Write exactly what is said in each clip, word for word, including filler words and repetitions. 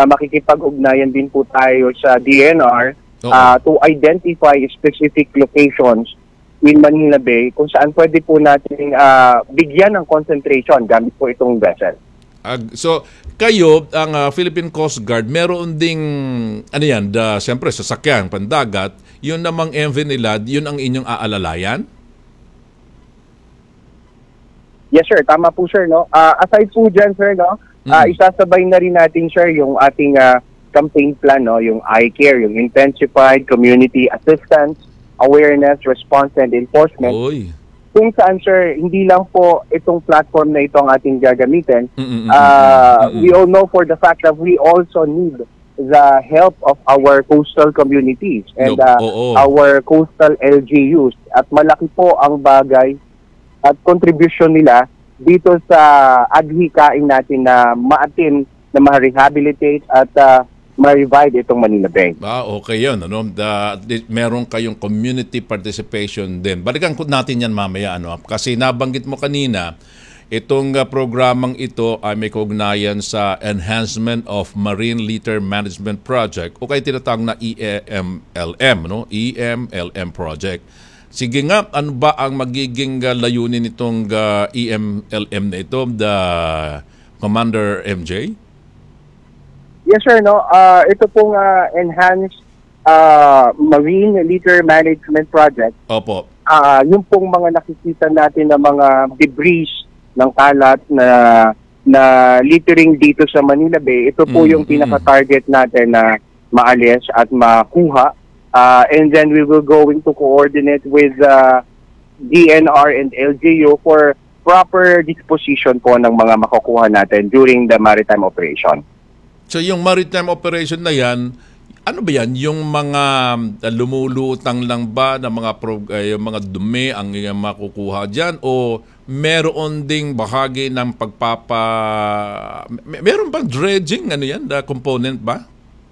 uh, makikipag-ugnayan din po tayo sa D N R uh, to identify specific locations in Manila Bay kung saan pwede po natin uh, bigyan ng concentration gamit po itong vessel. Uh, so, kayo, ang uh, Philippine Coast Guard, meron ding, ano yan, the, siyempre, sasakyan, pandagat, yun namang M V nila, yun ang inyong aalalayan? Yes, sir. Tama po, sir. No? Uh, aside po dyan, sir, no? uh, mm. isasabay na rin natin, sir, yung ating uh, campaign plan, no? Yung I-CARE, yung Intensified Community Assistance, Awareness, Response, and Enforcement. Oy. Kung saan, sir, hindi lang po itong platform na ito ang ating gagamitin. Mm-mm, uh, mm-mm. We all know for the fact that we also need the help of our coastal communities and uh, oh, oh. our coastal L G Us. At malaki po ang bagay at contribution nila dito sa adhikain natin na maatin, na ma-rehabilitate at uh, ma-revive itong Manila Bay. Ah, okay yun. Ano? The, the, meron kayong community participation din. Balikan ko natin yan mamaya. Ano? Kasi nabanggit mo kanina, itong uh, programang ito ay may kaugnayan sa Enhancement of Marine Litter Management Project o kaya tinatawag na E M L M, no? E M L M Project. Sige nga, ano ba ang magiging uh, layunin nitong uh, E M L M na ito, the Commander M J? Yes, sir. No? Uh, ito pong uh, Enhanced uh, Marine Litter Management Project. Opo. Uh, yung pong mga nakikita natin na mga debris ng kalat na na littering dito sa Manila Bay, ito po mm, yung pinaka-target natin na maalis at makuha. Uh, and then we will going to coordinate with uh, D N R and L G U for proper disposition po ng mga makukuha natin during the maritime operation. So yung maritime operation na yan, ano ba yan? Yung mga uh, lumulutang lang ba na mga, prog- uh, yung mga dumi ang uh, makukuha dyan? O meron ding bahagi ng pagpapa... May- meron bang dredging? Ano yan? The component ba?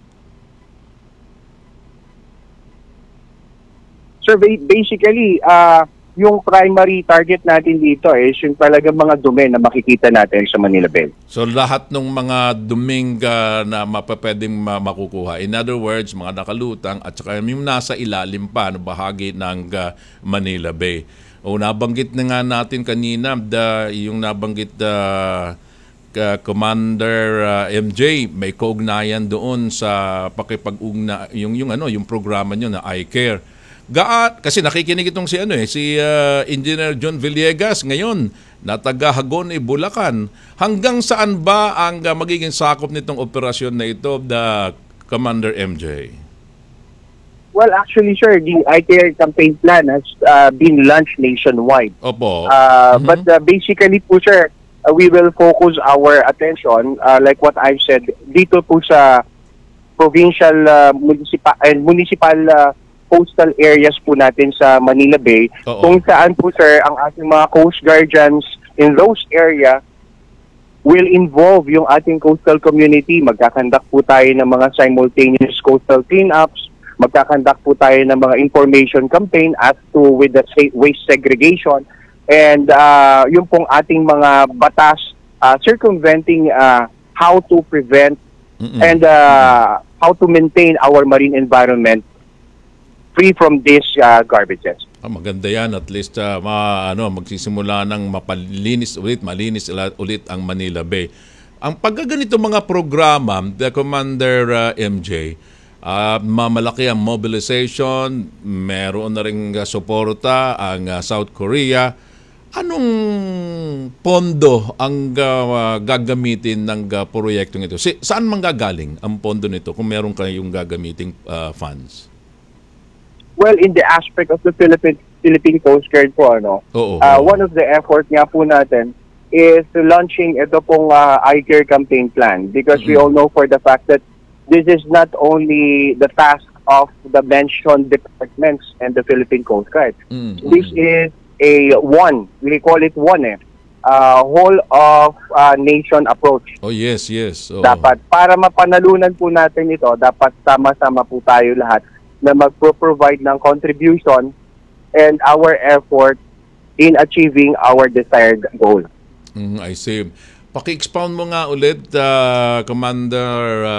Sir, basically, uh, yung primary target natin dito is yung talagang mga dumi na makikita natin sa Manila Bay. So lahat ng mga duming uh, na mapapwedeng ma- makukuha. In other words, mga nakalutang at saka yung nasa ilalim pa no, bahagi ng uh, Manila Bay. O nabanggit na nga natin kanina, the, yung nabanggit uh, uh, Commander uh, M J, may kaugnayan doon sa pakipag-ugna, yung, yung, ano, yung programa nyo na I-CARE. Gaat, kasi nakikinig itong si ano eh, si uh, Engineer John Villegas ngayon na taga Hagonoy, Bulacan. Hanggang saan ba ang uh, magiging sakop nitong operasyon na ito, the Commander M J? Well, actually, sir, the I-CARE campaign plan has uh, been launched nationwide. Opo. Uh, mm-hmm. But uh, basically po, sir, uh, we will focus our attention, uh, like what I've said, dito po sa provincial uh, municipal and municipal uh, coastal areas po natin sa Manila Bay. Oo. Kung saan po, sir, ang ating mga coast guardians in those area will involve yung ating coastal community. Magkakandak po tayo ng mga simultaneous coastal cleanups, magkakandak po tayo ng mga information campaign as to with the waste segregation, and uh, yung pong ating mga batas uh, circumventing uh, how to prevent Mm-mm. and uh, how to maintain our marine environment free from these uh, garbages. Ah, maganda yan. At least uh, ma, ano, magsisimula ng mapalinis ulit, malinis ulit ang Manila Bay. Ang pagkaganito mga programa, the Commander uh, M J, uh, mamalaki ang mobilization, meron na rin uh, suporta ang uh, South Korea. Anong pondo ang uh, gagamitin ng uh, proyektong ito? Si, saan manggagaling ang pondo nito kung meron kayong gagamiting uh, funds? Well, in the aspect of the Philippine Philippine Coast Guard po, ano, oo, uh, oo. one of the efforts nga po natin is launching ito pong uh, I-CARE campaign plan because mm-hmm. we all know for the fact that this is not only the task of the mentioned departments and the Philippine Coast Guard. Mm-hmm. This is a one, we call it one eh, uh, whole of uh, nation approach. Oh yes, yes. Oh. Dapat, para mapanalunan po natin ito, dapat sama-sama po tayo lahat na mag-provide ng contribution and our effort in achieving our desired goal. Mm, I see. Paki-expound mo nga ulit, uh, Commander uh,